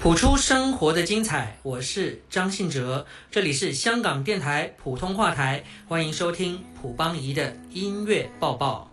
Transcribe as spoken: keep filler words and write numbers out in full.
谱出生活的精彩，我是张信哲，这里是香港电台普通话台，欢迎收听普邦仪的音乐报报。